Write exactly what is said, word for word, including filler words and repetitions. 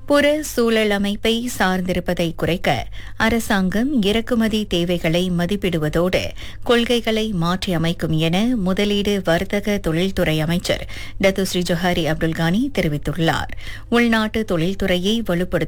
புற சூழல் அமைப்பை சார்ந்திருப்பதை குறைக்க அரசாங்கம் இறக்குமதி தேவைகளை மதிப்பிடுவதோடு கொள்கைகளை மாற்றி அமைக்கும் என முதலீடு வர்த்தக தொழில்துறை அமைச்சர் டத்துஸ்ரீ ஜொஹாரி அப்துல்கானி தெரிவித்துள்ளார். உள்நாட்டு தொழில்துறையை வலுப்படுத்த